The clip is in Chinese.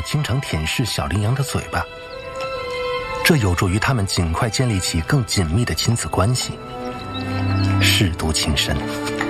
经常舔舐小羚羊的嘴巴，这有助于他们尽快建立起更紧密的亲子关系。舐犊情深。